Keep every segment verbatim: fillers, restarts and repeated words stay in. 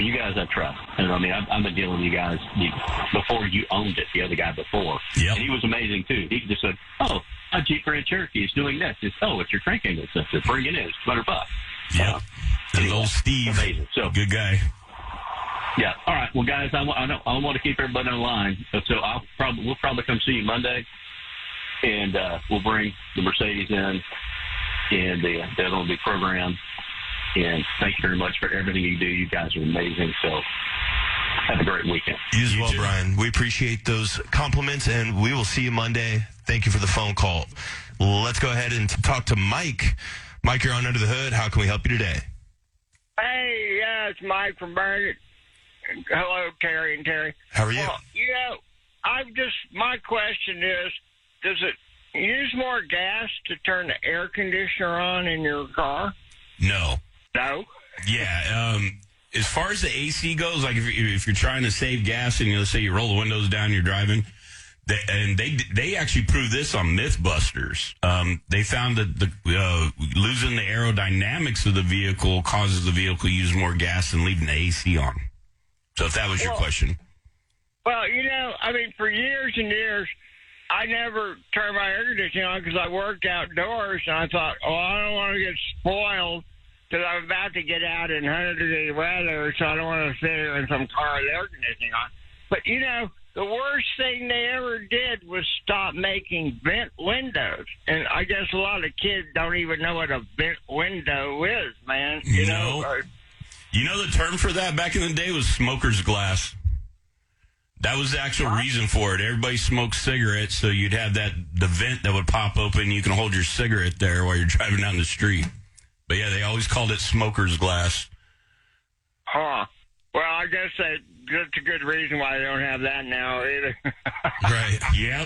Well, you guys I trust. And I mean, I've, I've been dealing with you guys before you owned it, the other guy before. Yep. And he was amazing, too. He just said, oh, my Jeep Grand Cherokee is doing this. It's, oh, it's your crank angle sensor. Bring it in. It's two hundred bucks. Yep. Uh, and anyway, old Steve. Amazing. So, good guy. Yeah. All right. Well, guys, I, I, don't, I want to keep everybody on the line. So I'll probably, we'll probably come see you Monday, and uh, we'll bring the Mercedes in, and the, the L M B program. And thank you very much for everything you do. You guys are amazing. So have a great weekend. You as You well, too. Brian. We appreciate those compliments, and we will see you Monday. Thank you for the phone call. Let's go ahead and talk to Mike. Mike, you're on Under the Hood. How can we help you today? Hey, yeah, it's Mike from Burnett. Hello, Terry and Terry. How are you? Well, you know, I've just, my question is, does it use more gas to turn the air conditioner on in your car? No. No. Yeah. Um, as far as the A C goes, like if, if you're trying to save gas and you know, let's say you roll the windows down, you're driving, they, and they they actually proved this on Mythbusters. Um, they found that the uh, losing the aerodynamics of the vehicle causes the vehicle to use more gas than leaving the A C on. So if that was your Well, question. Well, you know, I mean, for years and years, I never turned my air conditioning on because I worked outdoors, and I thought, oh, I don't want to get spoiled because I'm about to get out in one hundred degree weather, so I don't want to sit here in some car with air conditioning on. But, you know, the worst thing they ever did was stop making vent windows. And I guess a lot of kids don't even know what a vent window is, man. You No. know? Or, You know the term for that back in the day was smoker's glass. That was the actual reason for it. Everybody smoked cigarettes, so you'd have that the vent that would pop open. You can hold your cigarette there while you're driving down the street. But yeah, they always called it smoker's glass. huh. Well, I guess that, that's a good reason why they don't have that now either. Right. Yep.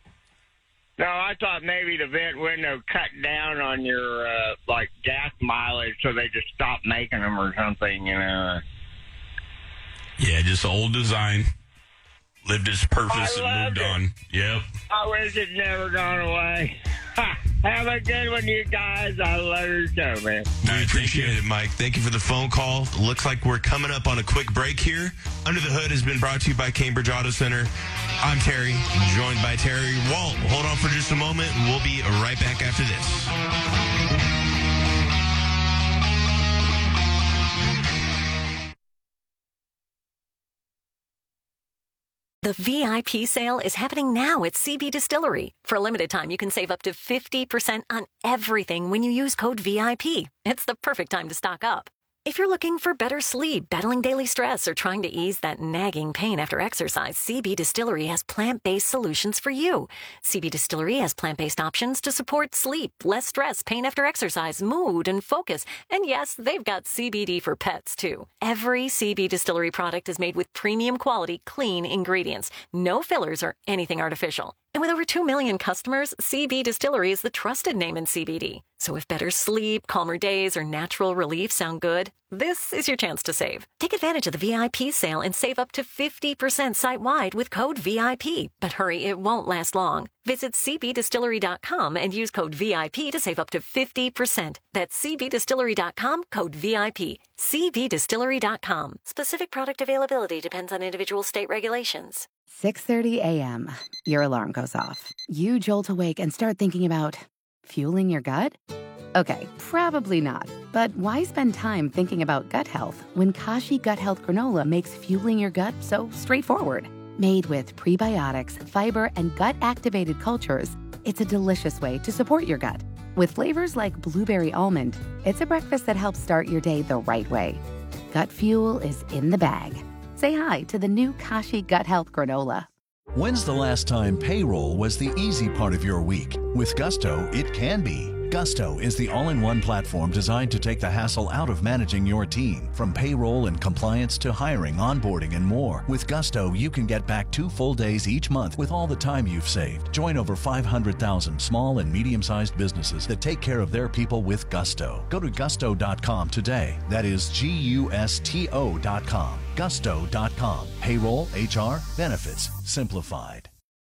No, I thought maybe the vent window cut down on your, uh, like, gas mileage, so they just stopped making them or something, you know. Yeah, just old design. Lived its purpose I and moved loved it. on. Yep. I wish it never gone away. Ha! Have a good one, you guys. I love your show, man. I Appreciate it, Mike. Thank you for the phone call. Looks like we're coming up on a quick break here. Under the Hood has been brought to you by Cambridge Auto Center. I'm Terry, joined by Terry. Walt, hold on for just a moment. We'll be right back after this. The V I P sale is happening now at C B Distillery. For a limited time, you can save up to fifty percent on everything when you use code V I P. It's the perfect time to stock up. If you're looking for better sleep, battling daily stress, or trying to ease that nagging pain after exercise, C B Distillery has plant-based solutions for you. C B Distillery has plant-based options to support sleep, less stress, pain after exercise, mood, and focus. And yes, they've got C B D for pets, too. Every C B Distillery product is made with premium quality, clean ingredients. No fillers or anything artificial. And with over two million customers, C B Distillery is the trusted name in C B D. So if better sleep, calmer days, or natural relief sound good, this is your chance to save. Take advantage of the V I P sale and save up to fifty percent site-wide with code V I P. But hurry, it won't last long. Visit c b distillery dot com and use code V I P to save up to fifty percent. That's c b distillery dot com, code V I P. c b distillery dot com. Specific product availability depends on individual state regulations. six thirty a.m. Your alarm goes off. You jolt awake and start thinking about fueling your gut? Okay, probably not. But why spend time thinking about gut health when Kashi Gut Health Granola makes fueling your gut so straightforward? Made with prebiotics, fiber, and gut-activated cultures, it's a delicious way to support your gut. With flavors like blueberry almond, it's a breakfast that helps start your day the right way. Gut fuel is in the bag. Say hi to the new Kashi Gut Health Granola. When's the last time payroll was the easy part of your week? With Gusto, it can be. Gusto is the all-in-one platform designed to take the hassle out of managing your team. From payroll and compliance to hiring, onboarding, and more. With Gusto, you can get back two full days each month with all the time you've saved. Join over five hundred thousand small and medium-sized businesses that take care of their people with Gusto. Go to gusto dot com today. That is G U S T O dot com. gusto dot com. Payroll, H R, benefits, simplified.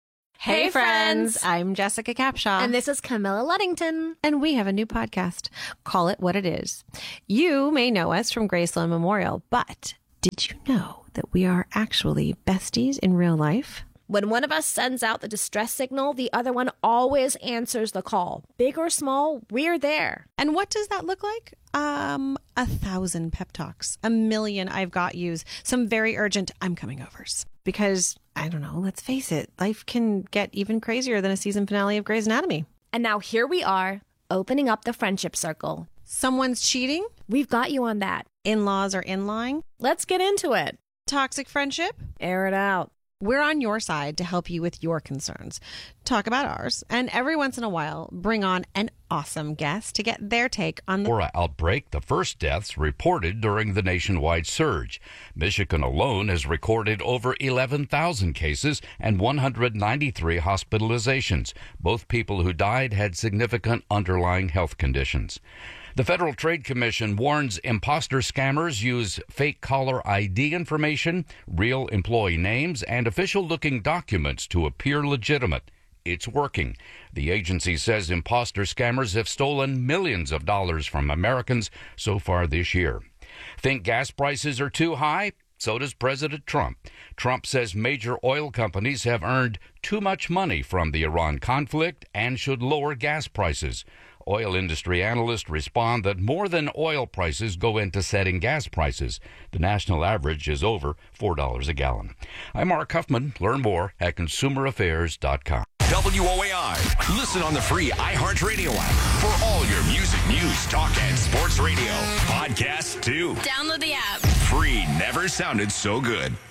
Hey, friends. I'm Jessica Capshaw. And this is Camilla Luddington. And we have a new podcast. Call It What It Is. You may know us from Graceland Memorial, but Did you know that we are actually besties in real life? When one of us sends out the distress signal, the other one always answers the call. Big or small, we're there. And what does that look like? Um, a thousand pep talks, a million I've got yous, some very urgent I'm coming overs. Because, I don't know, let's face it, life can get even crazier than a season finale of Grey's Anatomy. And now here we are, opening up the friendship circle. Someone's cheating? We've got you on that. In-laws are in-lying? Let's get into it. Toxic friendship? Air it out. We're on your side to help you with your concerns. Talk about ours, and every once in a while, bring on an awesome guest to get their take on the Ebola outbreak, the first deaths reported during the nationwide surge. Michigan alone has recorded over eleven thousand cases and one hundred ninety-three hospitalizations. Both people who died had significant underlying health conditions. The Federal Trade Commission warns imposter scammers use fake caller I D information, real employee names, and official-looking documents to appear legitimate. It's working. The agency says imposter scammers have stolen millions of dollars from Americans so far this year. Think gas prices are too high? So does President Trump. Trump says major oil companies have earned too much money from the Iran conflict and should lower gas prices. Oil industry analysts respond that more than oil prices go into setting gas prices. The national average is over four dollars a gallon. I'm Mark Huffman. Learn more at consumer affairs dot com. W O A I. Listen on the free iHeartRadio app for all your music, news, talk, and sports radio. Podcasts, too. Download the app. Free never sounded so good.